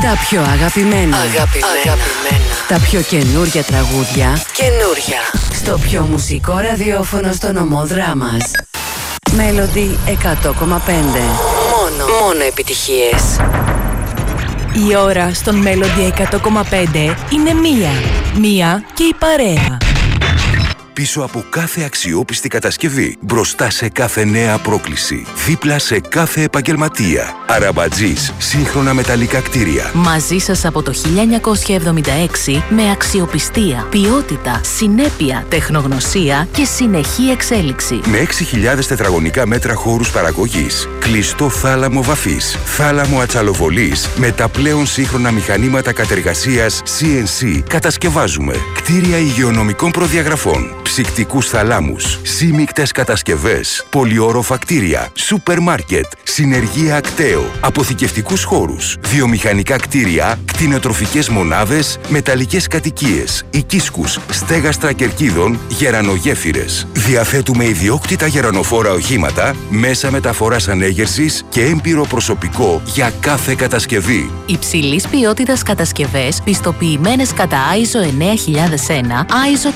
Τα πιο αγαπημένα. Τα πιο καινούρια τραγούδια. Στο πιο μουσικό ραδιόφωνο στο νομό Δράμας. Melody 100,5. Μόνο επιτυχίες. Η ώρα στον Melody 100,5 είναι μία και η παρέα. Πίσω από κάθε αξιόπιστη κατασκευή, μπροστά σε κάθε νέα πρόκληση, δίπλα σε κάθε επαγγελματία. Αραμπατζής, σύγχρονα μεταλλικά κτίρια. Μαζί σας από το 1976 με αξιοπιστία, ποιότητα, συνέπεια, τεχνογνωσία και συνεχή εξέλιξη. Με 6.000 τετραγωνικά μέτρα χώρους παραγωγής, κλειστό θάλαμο βαφής, θάλαμο ατσαλοβολής, με τα πλέον σύγχρονα μηχανήματα κατεργασίας CNC, κατασκευάζουμε κτίρια υγειονομικών προδιαγραφών, ψυκτικούς θαλάμους, σύμμικτες κατασκευές, πολυόροφα κτίρια, σούπερ μάρκετ, συνεργεία ακτέο, αποθηκευτικούς χώρους, βιομηχανικά κτίρια, κτηνοτροφικές μονάδες, μεταλλικές κατοικίες, οικίσκους, στέγαστρα κερκίδων, γερανογέφυρες. Διαθέτουμε ιδιόκτητα γερανοφόρα οχήματα, μέσα μεταφοράς ανέγερσης και έμπειρο προσωπικό για κάθε κατασκευή. Υψηλής ποιότητας κατασκευές, πιστοποιημένες κατά ISO 9001, ISO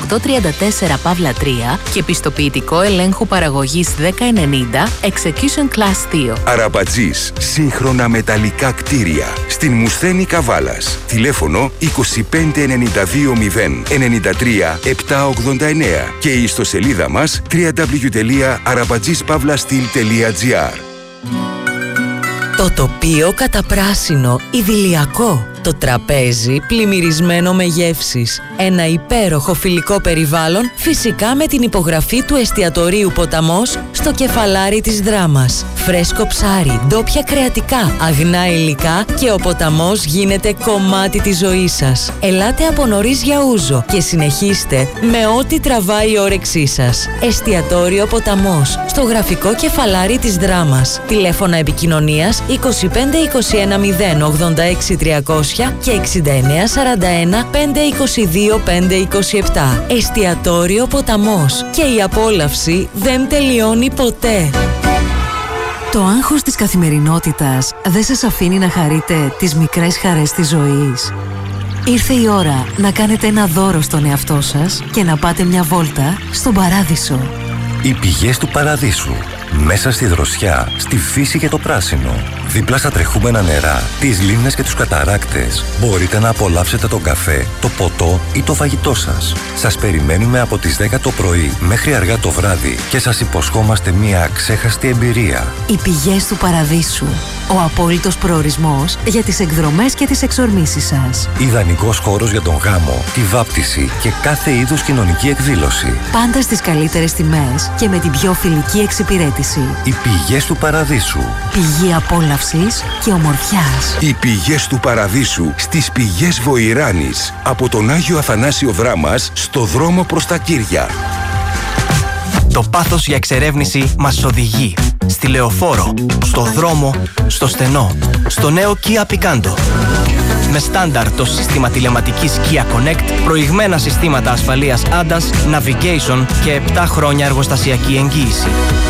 3834-3 και πιστοποιητικό ελέγχου παραγωγής 1090, Execution Class 2. Αραμπατζής, σύγχρονα μεταλλικά κτίρια. Στην Μουσθένη Καβάλας. Τηλέφωνο 25920 93 789 και η ιστοσελίδα μας www.arabatzispavlastil.gr. Το τοπίο καταπράσινο, ιδηλιακό. Το τραπέζι πλημμυρισμένο με γεύσεις. Ένα υπέροχο φιλικό περιβάλλον, φυσικά με την υπογραφή του εστιατορίου Ποταμός στο κεφαλάρι της Δράμας. Φρέσκο ψάρι, ντόπια κρεατικά, αγνά υλικά και ο ποταμός γίνεται κομμάτι της ζωής σας. Ελάτε από νωρίς για ούζο και συνεχίστε με ό,τι τραβάει η όρεξή σας. Εστιατόριο Ποταμός, στο γραφικό κεφαλάρι της Δράμας. Τηλέφωνα επικοινωνίας 2521 086 300 και 6941 522 527. Εστιατόριο Ποταμός. Και η απόλαυση δεν τελειώνει ποτέ. Το άγχος της καθημερινότητας δεν σας αφήνει να χαρείτε τις μικρές χαρές της ζωής. Ήρθε η ώρα να κάνετε ένα δώρο στον εαυτό σας και να πάτε μια βόλτα στον Παράδεισο. Οι πηγές του Παραδείσου. Μέσα στη δροσιά, στη φύση και το πράσινο. Δίπλα στα τρεχούμενα νερά, τις λίμνες και τους καταράκτες, μπορείτε να απολαύσετε τον καφέ, το ποτό ή το φαγητό σας. Σας περιμένουμε από τις 10 το πρωί μέχρι αργά το βράδυ και σας υποσχόμαστε μια αξέχαστη εμπειρία. Οι πηγές του Παραδείσου. Ο απόλυτος προορισμός για τις εκδρομές και τις εξορμήσεις σας. Ιδανικός χώρος για τον γάμο, τη βάπτιση και κάθε είδους κοινωνική εκδήλωση. Πάντα στις καλύτερες τιμές και με την πιο φιλική εξυπηρέτηση. Οι πηγές του Παραδείσου. Πηγή απόλαυσης και ομορφιάς. Οι πηγές του Παραδείσου στις πηγές Βοηράνης. Από τον Άγιο Αθανάσιο Δράμας στο δρόμο προς τα Κύρια. Το πάθος για εξερεύνηση μας οδηγεί στη Λεωφόρο, στο δρόμο, στο στενό, στο νέο Kia Picanto. Με στάνταρ το σύστημα τηλεματικής Kia Connect, προηγμένα συστήματα ασφαλείας ADAS, Navigation και 7 χρόνια εργοστασιακή εγγύηση.